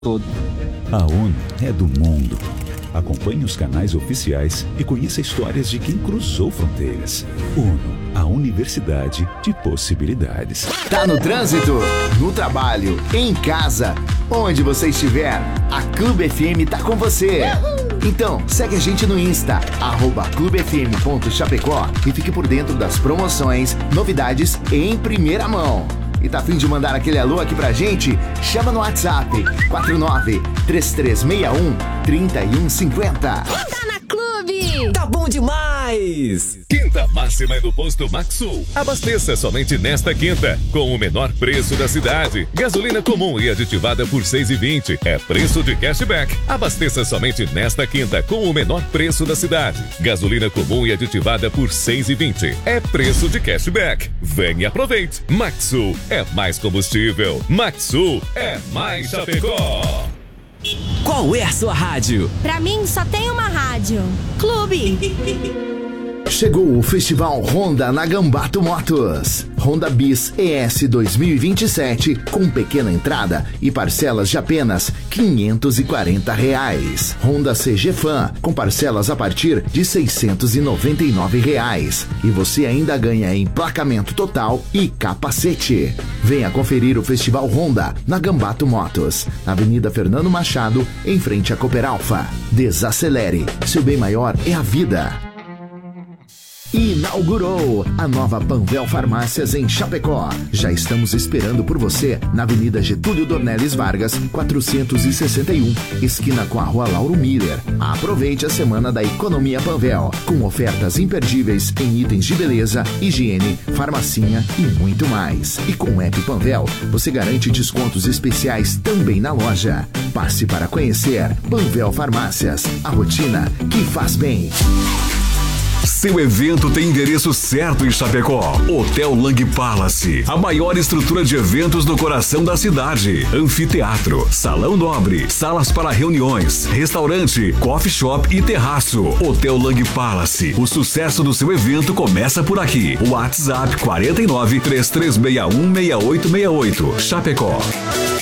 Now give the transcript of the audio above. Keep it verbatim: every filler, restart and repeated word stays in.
todo. A ONU é do mundo. Acompanhe os canais oficiais e conheça histórias de quem cruzou fronteiras. ONU, a Universidade de Possibilidades. Tá no trânsito, no trabalho, em casa, onde você estiver, a Clube F M tá com você. Então, segue a gente no Insta, arroba clubefm.chapecó e fique por dentro das promoções, novidades em primeira mão. E tá a fim de mandar aquele alô aqui pra gente? Chama no WhatsApp quatro nove três três seis um três um cinco zero. Tá na Clube! Tá bom demais! Quinta máxima é do posto Maxsul. Abasteça somente nesta quinta, com o menor preço da cidade. Gasolina comum e aditivada por seis reais e vinte centavos. É preço de cashback. Abasteça somente nesta quinta, com o menor preço da cidade. Gasolina comum e aditivada por seis reais e vinte centavos. É preço de cashback. Vem e aproveite. Maxsul é mais combustível. Maxsul é mais Chapecó. Qual é a sua rádio? Pra mim, só tem uma rádio. Clube. Chegou o Festival Honda na Gambato Motos. Honda Bis E S dois mil e vinte e sete com pequena entrada e parcelas de apenas quinhentos e quarenta reais. Honda C G Fan com parcelas a partir de seiscentos e noventa e nove reais. E você ainda ganha emplacamento total e capacete. Venha conferir o Festival Honda na Gambato Motos, na Avenida Fernando Machado, em frente à Cooper Alfa. Desacelere, seu bem maior é a vida. Inaugurou a nova Panvel Farmácias em Chapecó. Já estamos esperando por você na Avenida Getúlio Dornelles Vargas, quatrocentos e sessenta e um, esquina com a Rua Lauro Miller. Aproveite a semana da Economia Panvel, com ofertas imperdíveis em itens de beleza, higiene, farmacinha e muito mais. E com o app Panvel, você garante descontos especiais também na loja. Passe para conhecer Panvel Farmácias, a rotina que faz bem. Seu evento tem endereço certo em Chapecó. Hotel Lang Palace, a maior estrutura de eventos no coração da cidade. Anfiteatro, salão nobre, salas para reuniões, restaurante, coffee shop e terraço. Hotel Lang Palace, o sucesso do seu evento começa por aqui. WhatsApp quatro nove três três seis um seis oito seis oito. Chapecó.